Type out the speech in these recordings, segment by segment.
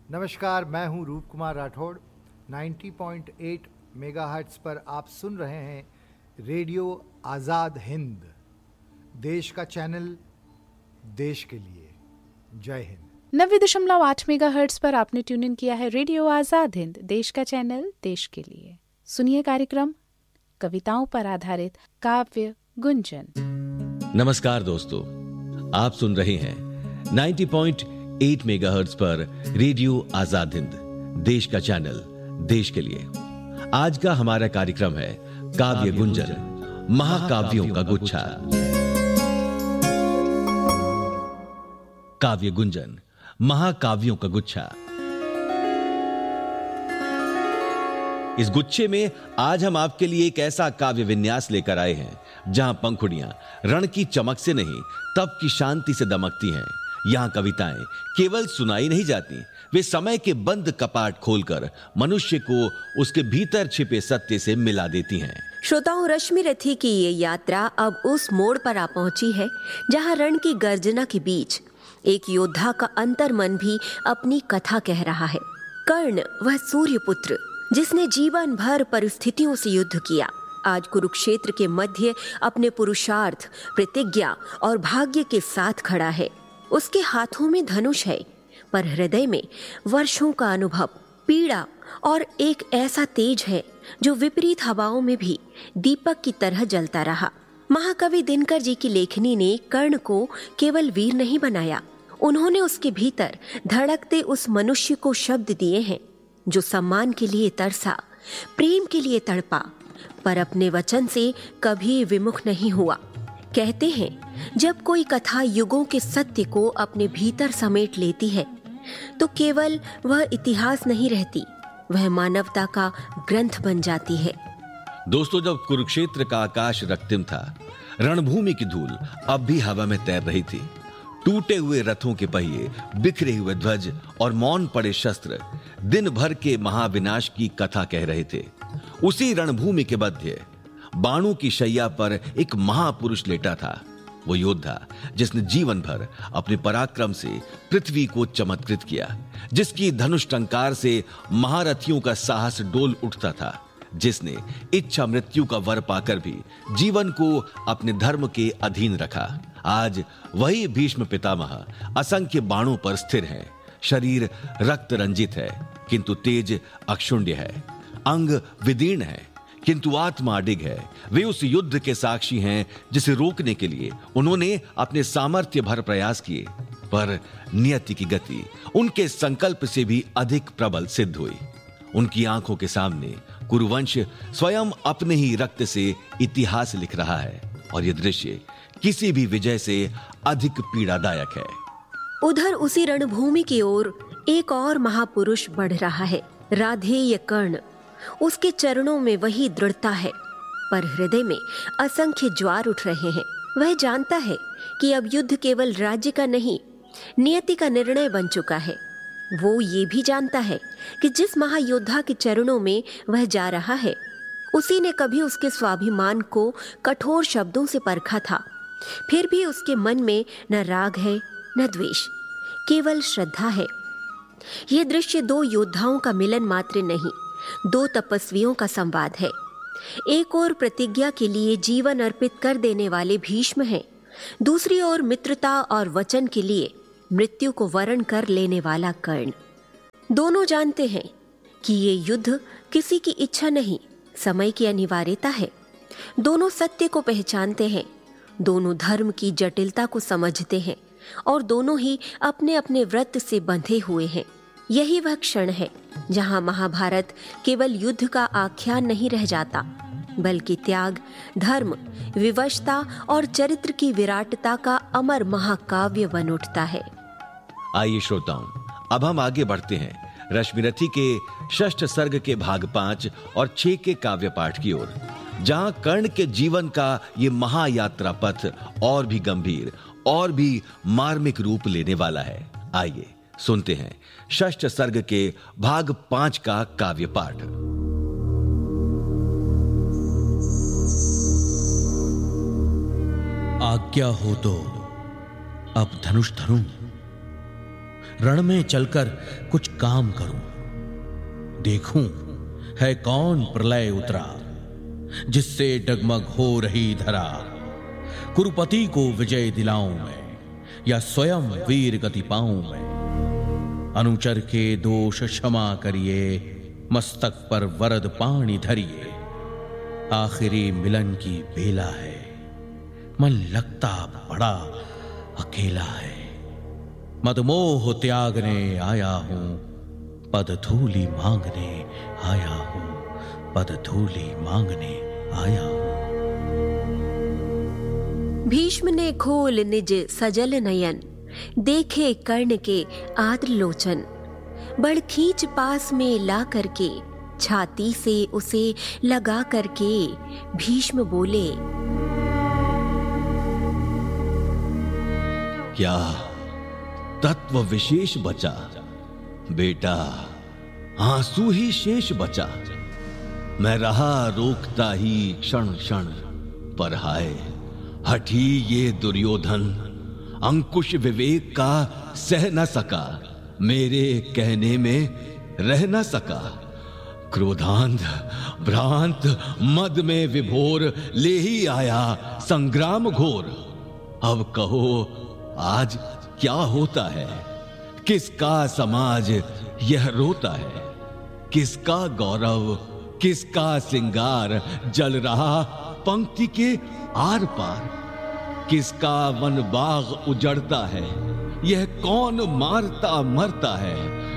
नमस्कार, मैं हूं रूप कुमार राठौड़। 90.8 मेगाहर्ट्ज़ पर आप सुन रहे हैं रेडियो आज़ाद हिंद, देश का चैनल, देश के लिए। जय हिंद। 90.8 मेगाहर्ट्ज़ पर आपने ट्यून इन किया है रेडियो आज़ाद हिंद, देश का चैनल, देश के लिए। सुनिए कार्यक्रम कविताओं पर आधारित काव्य गुंजन। नमस्कार दोस्तों, आप सुन रहे हैं 90.8 मेगाहर्ट्ज़ पर रेडियो आजाद हिंद, देश का चैनल, देश के लिए। आज का हमारा कार्यक्रम है काव्य गुंजन, महाकाव्यों का गुच्छा। काव्य गुंजन, महाकाव्यों का गुच्छा। इस गुच्छे में आज हम आपके लिए एक ऐसा काव्य विन्यास लेकर आए हैं जहां पंखुड़ियां रण की चमक से नहीं, तप की शांति से दमकती हैं। यहां कविताएं केवल सुनाई नहीं जाती, वे समय के बंद कपाट खोलकर मनुष्य को उसके भीतर छिपे सत्य से मिला देती हैं। श्रोताओं, रश्मि रथी की ये यात्रा अब उस मोड़ पर आ पहुंची है जहां रण की गर्जना के बीच एक योद्धा का अंतर्मन भी अपनी कथा कह रहा है। कर्ण, वह सूर्यपुत्र जिसने जीवन भर परिस्थितियों से युद्ध किया, आज कुरुक्षेत्र के मध्य अपने पुरुषार्थ, प्रतिज्ञा और भाग्य के साथ खड़ा है। उसके हाथों में धनुष है, पर हृदय में वर्षों का अनुभव, पीड़ा और एक ऐसा तेज है जो विपरीत हवाओं में भी दीपक की तरह जलता रहा। महाकवि दिनकर जी की लेखनी ने कर्ण को केवल वीर नहीं बनाया, उन्होंने उसके भीतर धड़कते उस मनुष्य को शब्द दिए हैं जो सम्मान के लिए तरसा, प्रेम के लिए तड़पा, पर अपने वचन से कभी विमुख नहीं हुआ। कहते हैं, जब कोई कथा युगों के सत्य को अपने भीतर समेट लेती है तो केवल वह इतिहास नहीं रहती, वह मानवता का ग्रंथ बन जाती है। दोस्तों, जब कुरुक्षेत्र का आकाश रक्तिम था, रणभूमि की धूल अब भी हवा में तैर रही थी। टूटे हुए रथों के पहिए, बिखरे हुए ध्वज और मौन पड़े शस्त्र दिन भर के महाविनाश की कथा कह रहे थे। उसी रणभूमि के मध्य बाणों की शैया पर एक महापुरुष लेटा था, वो योद्धा जिसने जीवन भर अपने पराक्रम से पृथ्वी को चमत्कृत किया, जिसकी धनुष टंकार से महारथियों का साहस डोल उठता था, जिसने इच्छा मृत्यु का वर पाकर भी जीवन को अपने धर्म के अधीन रखा। आज वही भीष्म पितामह असंख्य बाणों पर स्थिर हैं। शरीर रक्त रंजित है किंतु तेज अक्षुण्य है, अंग विदीर्ण है किंतु आत्मा अडिग है। वे उस युद्ध के साक्षी हैं जिसे रोकने के लिए उन्होंने अपने सामर्थ्य भर प्रयास किए, पर नियति की गति उनके संकल्प से भी अधिक प्रबल सिद्ध हुई। उनकी आंखों के सामने कुरुवंश स्वयं अपने ही रक्त से इतिहास लिख रहा है और यह दृश्य किसी भी विजय से अधिक पीड़ादायक है। उधर उसी रणभूमि की ओर एक और महापुरुष बढ़ रहा है, राधेय कर्ण। उसके चरणों में वही दृढ़ता है, पर हृदय में असंख्य ज्वार उठ रहे हैं। वह जानता है कि अब युद्ध केवल राज्य का नहीं, नियति का निर्णय बन चुका है। वो ये भी जानता है कि जिस महायोद्धा के चरणों में वह जा रहा है, उसी ने कभी उसके स्वाभिमान को कठोर शब्दों से परखा था। फिर भी उसके मन में न राग है न द्वेष, केवल श्रद्धा है। यह दृश्य दो योद्धाओं का मिलन मात्र नहीं, दो तपस्वियों का संवाद है। एक ओर प्रतिज्ञा के लिए जीवन अर्पित कर देने वाले भीष्म हैं, दूसरी ओर मित्रता और वचन के लिए मृत्यु को वरण कर लेने वाला कर्ण। दोनों जानते हैं कि ये युद्ध किसी की इच्छा नहीं, समय की अनिवार्यता है। दोनों सत्य को पहचानते हैं, दोनों धर्म की जटिलता को समझते हैं और दोनों ही अपने अपने व्रत से बंधे हुए हैं। यही वह क्षण है जहां महाभारत केवल युद्ध का आख्यान नहीं रह जाता, बल्कि त्याग, धर्म, विवशता और चरित्र की विराटता का अमर महाकाव्य बन उठता है। आइए श्रोताओं, अब हम आगे बढ़ते हैं रश्मि रथी के षष्ठ सर्ग के भाग 5 और 6 के काव्य पाठ की ओर, जहां कर्ण के जीवन का ये महायात्रा पथ और भी गंभीर और भी मार्मिक रूप लेने वाला है। आइए सुनते हैं षष्ठ सर्ग के भाग 5 का काव्य पाठ। आज्ञा हो तो अब धनुष धरूं, रण में चलकर कुछ काम करूं, देखूं है कौन प्रलय उतरा, जिससे डगमग हो रही धरा। कुरुपति को विजय दिलाऊं मैं, या स्वयं वीर गति पाऊं मैं। अनुचर के दोष क्षमा करिए, मस्तक पर वरद पानी धरिए। आखिरी मिलन की बेला है, मन लगता बड़ा अकेला है। मदमोह त्यागने आया हूं, पद धूलि मांगने आया हूं, पद धूलि मांगने आया हूं। भीष्म ने खोल निज सजल नयन, देखे कर्ण के आद्र लोचन। बड़ खींच पास में ला करके, छाती से उसे लगा करके भीष्म बोले, क्या तत्व विशेष बचा बेटा, आंसू ही शेष बचा। मैं रहा रोकता ही क्षण क्षण, पर हाय हठी ये दुर्योधन। अंकुश विवेक का सह न सका, मेरे कहने में रह न सका। क्रोधांध भ्रांत मद में विभोर, ले ही आया संग्राम घोर। अब कहो आज क्या होता है, किसका समाज यह रोता है। किसका गौरव किसका सिंगार, जल रहा पंक्ति के आर पार। किसका वन बाग उजड़ता है, यह कौन मारता मरता है।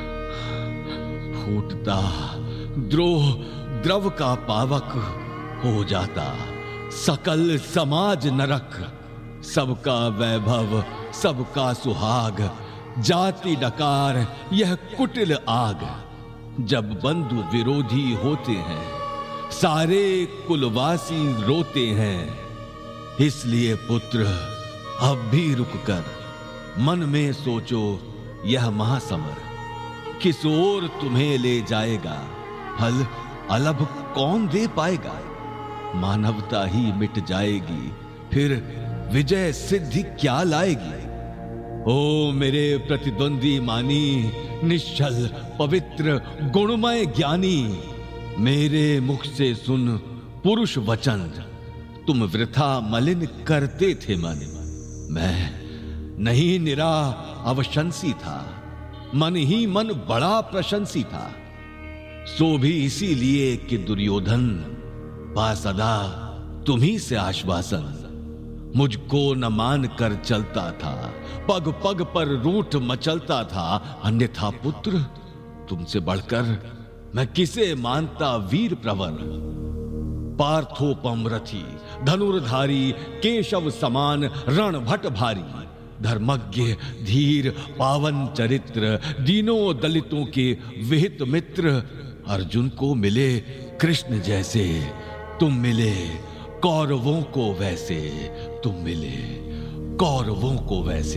फूटता द्रोह द्रव का पावक, हो जाता सकल समाज नरक। सबका वैभव सबका सुहाग, जाति डकार यह कुटिल आग। जब बंधु विरोधी होते हैं, सारे कुलवासी रोते हैं। इसलिए पुत्र अब भी रुककर मन में सोचो, यह महासमर किस ओर तुम्हें ले जाएगा। फल अलभ कौन दे पाएगा। मानवता ही मिट जाएगी, फिर विजय सिद्धि क्या लाएगी। ओ मेरे प्रतिद्वंदी मानी, निश्चल पवित्र गुणमय ज्ञानी। मेरे मुख से सुन पुरुष वचन, तुम वृथा मलिन करते थे मन। मैं नहीं निरा अवशंसी था, मन ही मन बड़ा प्रशंसी था। सो भी इसीलिए कि दुर्योधन पा सदा तुम्ही से आश्वासन। मुझको न मान कर चलता था, पग पग पर रूठ मचलता था। अन्यथा पुत्र तुमसे बढ़कर मैं किसे मानता वीर प्रवर। पार्थोपम रथी धनुर्धारी, केशव समान रणभट भारी। धर्मज्ञ धीर पावन चरित्र, दीनों दलितों के विहित मित्र। अर्जुन को मिले कृष्ण जैसे, तुम मिले कौरवों को वैसे। तुम मिले कौरवों को वैसे।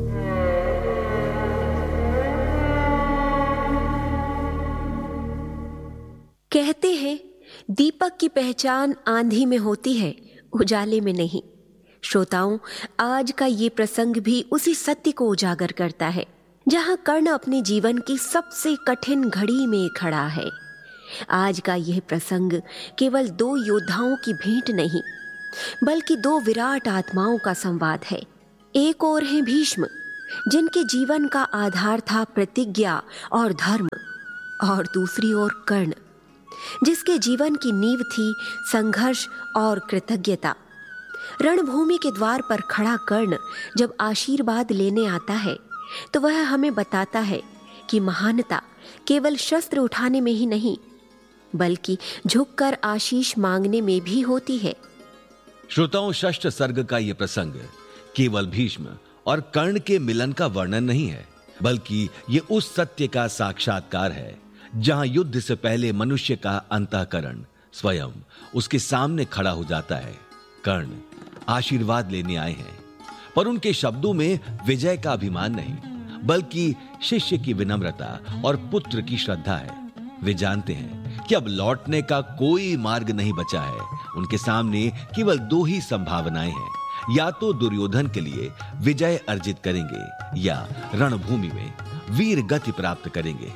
कहते हैं दीपक की पहचान आंधी में होती है, उजाले में नहीं। श्रोताओं, आज का ये प्रसंग भी उसी सत्य को उजागर करता है, जहां कर्ण अपने जीवन की सबसे कठिन घड़ी में खड़ा है। आज का यह प्रसंग केवल दो योद्धाओं की भेंट नहीं, बल्कि दो विराट आत्माओं का संवाद है। एक ओर है भीष्म, जिनके जीवन का आधार था प्रतिज्ञा और धर्म, और दूसरी ओर कर्ण, जिसके जीवन की नींव थी संघर्ष और कृतज्ञता। रणभूमि के द्वार पर खड़ा कर्ण जब आशीर्वाद लेने आता है, तो वह हमें बताता है कि महानता केवल शस्त्र उठाने में ही नहीं, बल्कि झुककर आशीष मांगने में भी होती है। श्रोताओं, षष्ठ सर्ग का यह प्रसंग केवल भीष्म और कर्ण के मिलन का वर्णन नहीं है, बल्कि ये उस सत्य का साक्षात्कार है जहां युद्ध से पहले मनुष्य का अंतःकरण स्वयं उसके सामने खड़ा हो जाता है। कर्ण आशीर्वाद लेने आए हैं, पर उनके शब्दों में विजय का अभिमान नहीं, बल्कि शिष्य की विनम्रता और पुत्र की श्रद्धा है। वे जानते हैं कि अब लौटने का कोई मार्ग नहीं बचा है। उनके सामने केवल दो ही संभावनाएं हैं, या तो दुर्योधन के लिए विजय अर्जित करेंगे, या रणभूमि में वीर गति प्राप्त करेंगे।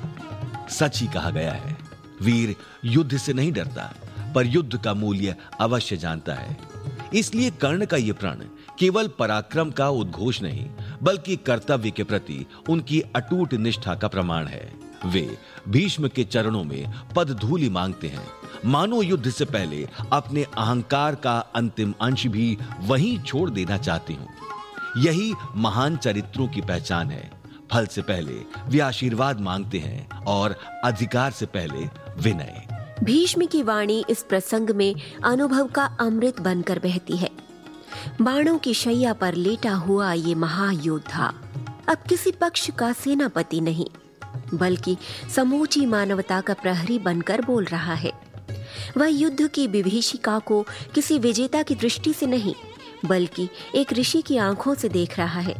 सच ही कहा गया है, वीर युद्ध से नहीं डरता, पर युद्ध का मूल्य अवश्य जानता है। इसलिए कर्ण का यह प्रण केवल पराक्रम का उद्घोष नहीं, बल्कि कर्तव्य के प्रति उनकी अटूट निष्ठा का प्रमाण है। वे भीष्म के चरणों में पदधूलि मांगते हैं, मानो युद्ध से पहले अपने अहंकार का अंतिम अंश भी वहीं छोड़ देना चाहती हूं। यही महान चरित्रों की पहचान है। फल से पहले वे आशीर्वाद मांगते हैं और अधिकार से पहले विनय। भीष्म की वाणी इस प्रसंग में अनुभव का अमृत बनकर बहती है। बाणों की शैया पर लेटा हुआ ये महायोद्धा अब किसी पक्ष का सेनापति नहीं, बल्कि समूची मानवता का प्रहरी बनकर बोल रहा है। वह युद्ध की विभीषिका को किसी विजेता की दृष्टि से नहीं, बल्कि एक ऋषि की आंखों से देख रहा है।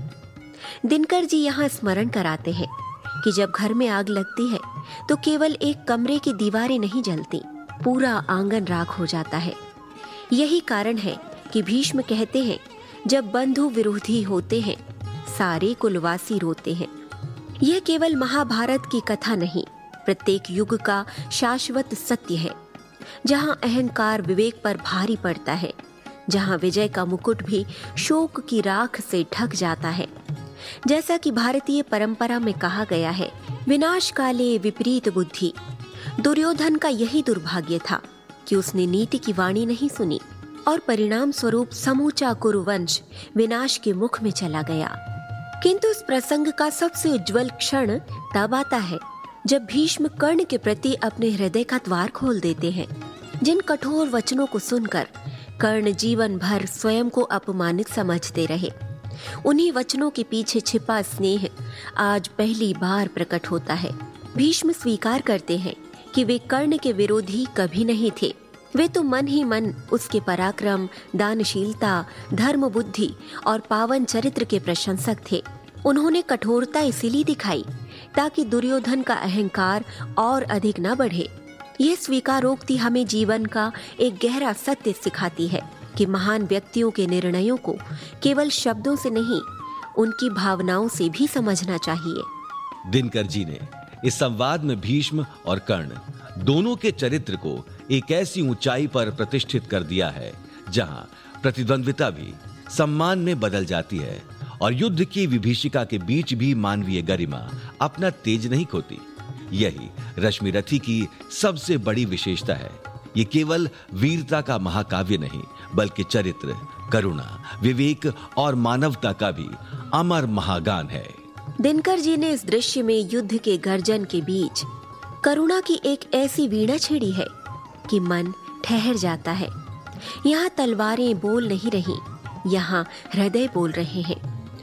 दिनकर जी यहाँ स्मरण कराते हैं कि जब घर में आग लगती है तो केवल एक कमरे की दीवारें नहीं जलती, पूरा आंगन राख हो जाता है। यही कारण है कि भीष्म कहते हैं, जब बंधु विरोधी होते हैं सारे कुलवासी रोते हैं। यह केवल महाभारत की कथा नहीं, प्रत्येक युग का शाश्वत सत्य है। जहां अहंकार विवेक पर भारी पड़ता है, जहां विजय का मुकुट भी शोक की राख से ढक जाता है। जैसा कि भारतीय परंपरा में कहा गया है, विनाश काले विपरीत बुद्धि। दुर्योधन का यही दुर्भाग्य था कि उसने नीति की वाणी नहीं सुनी और परिणाम स्वरूप समूचा कुरुवंश विनाश के मुख में चला गया। किंतु इस प्रसंग का सबसे उज्जवल क्षण तब आता है जब भीष्म कर्ण के प्रति अपने हृदय का द्वार खोल देते हैं। जिन कठोर वचनों को सुनकर कर्ण जीवन भर स्वयं को अपमानित समझते रहे, उन्हीं वचनों के पीछे छिपा स्नेह आज पहली बार प्रकट होता है। भीष्म स्वीकार करते हैं कि वे कर्ण के विरोधी कभी नहीं थे। वे तो मन ही मन उसके पराक्रम, दानशीलता, धर्म बुद्धि और पावन चरित्र के प्रशंसक थे। उन्होंने कठोरता इसीलिए दिखाई ताकि दुर्योधन का अहंकार और अधिक न बढ़े। यह स्वीकारोक्ति हमें जीवन का एक गहरा सत्य सिखाती है कि महान व्यक्तियों के निर्णयों को केवल शब्दों से नहीं, उनकी भावनाओं से भी समझना चाहिए। दिनकर जी ने इस संवाद में भीष्म और कर्ण दोनों के चरित्र को एक ऐसी ऊंचाई पर प्रतिष्ठित कर दिया है जहां प्रतिद्वंद्विता भी सम्मान में बदल जाती है और युद्ध की विभीषिका के बीच भी मानवीय गरिमा अपना तेज नहीं खोती। यही रश्मिरथी की सबसे बड़ी विशेषता है। ये केवल वीरता का महाकाव्य नहीं, बल्कि चरित्र, करुणा, विवेक और मानवता का भी अमर महागान है। दिनकर जी ने इस दृश्य में युद्ध के गर्जन के बीच करुणा की एक ऐसी वीणा छेड़ी है कि मन ठहर जाता है। यहाँ तलवारें बोल नहीं रही, यहाँ हृदय बोल रहे हैं।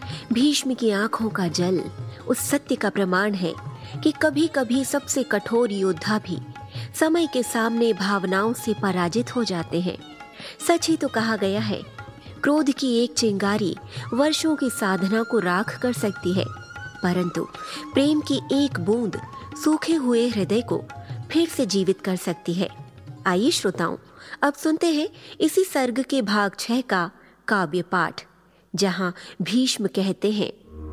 भीष्म की आंखों का जल उस सत्य का प्रमाण है कि कभी कभी सबसे कठोर योद्धा भी समय के सामने भावनाओं से पराजित हो जाते हैं। सच ही तो कहा गया है, क्रोध की एक चिंगारी वर्षों की साधना को राख कर सकती है, परंतु प्रेम की एक बूंद सूखे हुए हृदय को फिर से जीवित कर सकती है। आइए श्रोताओं, अब सुनते हैं इसी सर्ग के भाग 6 का काव्य पाठ, जहां भीष्म कहते हैं,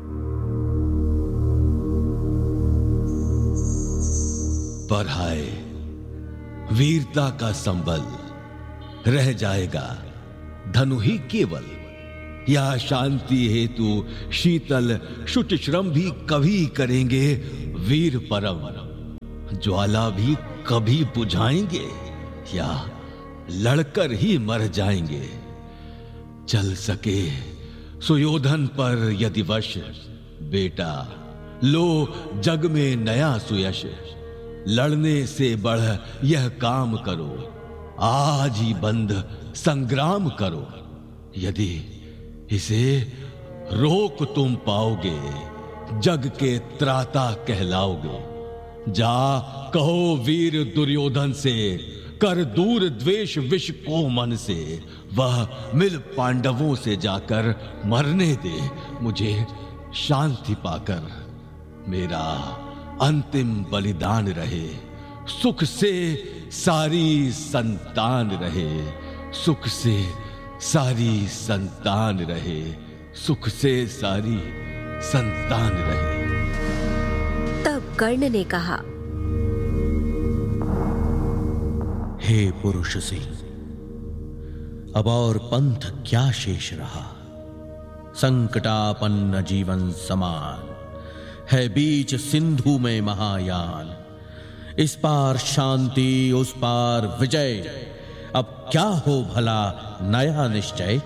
पर हाय वीरता का संबल, रह जाएगा धनु ही केवल। या शांति हेतु शीतल शुच श्रम भी कभी करेंगे वीर परम। ज्वाला भी कभी बुझाएंगे या लड़कर ही मर जाएंगे। चल सके सुयोधन पर यदि वश, बेटा लो जग में नया सुयश। लड़ने से बढ़ यह काम करो, आज ही बंद संग्राम करो। यदि इसे रोक तुम पाओगे, जग के त्राता कहलाओगे। जा कहो वीर दुर्योधन से, कर दूर द्वेष विष को मन से। वह मिल पांडवों से जाकर मरने दे मुझे शांति पाकर। मेरा अंतिम बलिदान रहे, सुख से सारी संतान रहे। सुख से सारी संतान रहे, सुख से सारी संतान रहे। कर्ण ने कहा, हे पुरुष सिंह, अब और पंथ क्या शेष रहा। संकटापन्न जीवन समान है बीच सिंधु में महायान। इस पार शांति उस पार विजय, अब क्या हो भला नया निश्चय।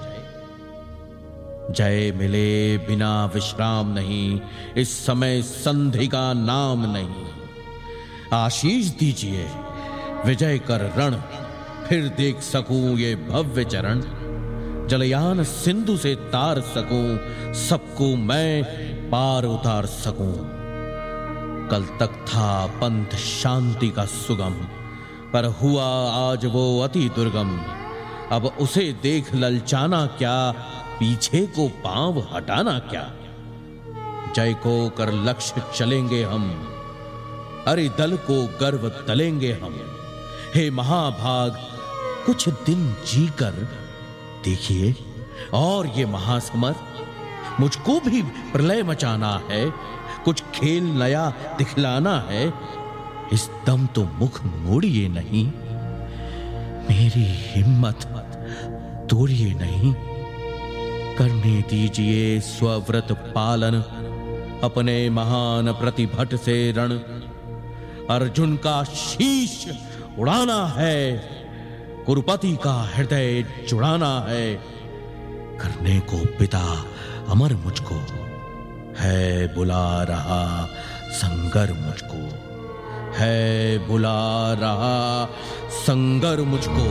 जय मिले बिना विश्राम नहीं, इस समय संधि का नाम नहीं। आशीष दीजिए विजय कर रण, फिर देख सकूं ये भव्य चरण। जलयान सिंधु से तार सकूं, सबको मैं पार उतार सकूं। कल तक था पंथ शांति का सुगम, पर हुआ आज वो अति दुर्गम। अब उसे देख ललचाना क्या, पीछे को पांव हटाना क्या। जय को कर लक्ष्य चलेंगे हम, अरे दल को गर्व तलेंगे हम। हे महाभाग कुछ दिन जीकर देखिए और ये महासमर। मुझको भी प्रलय मचाना है, कुछ खेल नया दिखलाना है। इस दम तो मुख मोड़िए नहीं, मेरी हिम्मत तोड़िए नहीं। करने दीजिए स्वव्रत पालन, अपने महान प्रतिभट से रण। अर्जुन का शीश उड़ाना है, कुरुपति का हृदय जुड़ाना है। करने को पिता अमर मुझको, है बुला रहा संगर मुझको, है बुला रहा संगर मुझको।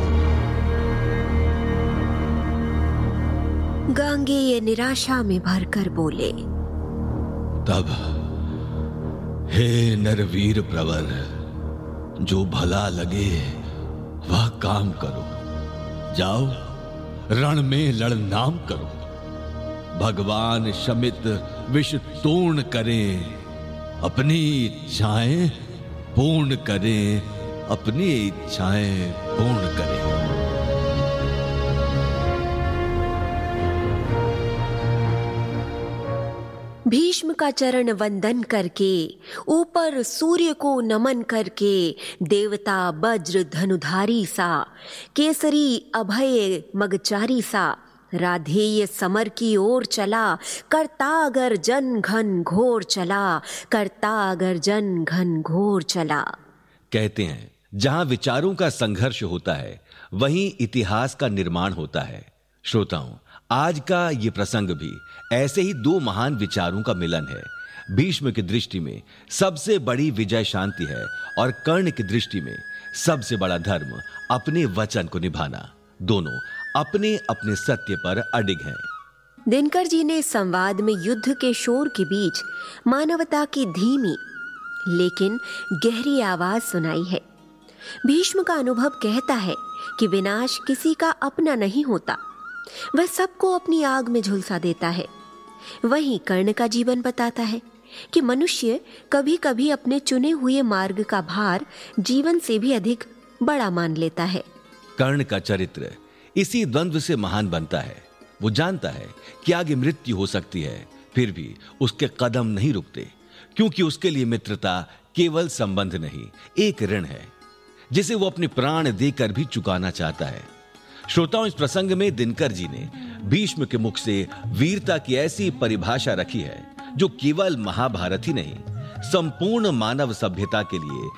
गांगेय निराशा में भरकर बोले, तब हे नरवीर प्रवर, जो भला लगे वह काम करो। जाओ रण में लड़ नाम करो। भगवान शमित विष तोड़ करें, अपनी इच्छाएं पूर्ण करें, अपनी इच्छाएं पूर्ण करें। भीष्म का चरण वंदन करके, ऊपर सूर्य को नमन करके, देवता वज्र धनुधारी सा, केसरी अभय मगचारी सा, राधेय समर की ओर चला। करता अगर जन घन घोर चला, करता अगर जन घन घोर चला। कहते हैं जहां विचारों का संघर्ष होता है वहीं इतिहास का निर्माण होता है। श्रोताओं, आज का ये प्रसंग भी ऐसे ही दो महान विचारों का मिलन है। भीष्म की दृष्टि में सबसे बड़ी विजय शांति है और कर्ण की दृष्टि में सबसे बड़ा धर्म अपने वचन को निभाना। दोनों अपने अपने सत्य पर अडिग हैं। दिनकर जी ने संवाद में युद्ध के शोर के बीच मानवता की धीमी लेकिन गहरी आवाज सुनाई है। भीष्म का अनुभव कहता है कि विनाश किसी का अपना नहीं होता, वह सबको अपनी आग में झुलसा देता है। वहीं कर्ण का जीवन बताता है कि मनुष्य कभी कभी अपने चुने हुए मार्ग का भार जीवन से भी अधिक बड़ा मान लेता है। कर्ण का चरित्र इसी द्वंद्व से महान बनता है। वो जानता है कि आगे मृत्यु हो सकती है, फिर भी उसके कदम नहीं रुकते, क्योंकि उसके लिए मित्रता केवल संबंध नहीं, एक ऋण है जिसे वो अपने प्राण देकर भी चुकाना चाहता है। श्रोताओं, इस प्रसंग में दिनकर जी ने भीष्म के मुख से वीरता की ऐसी परिभाषा रखी है जो केवल महाभारत ही नहीं, संपूर्ण मानव सभ्यता के लिए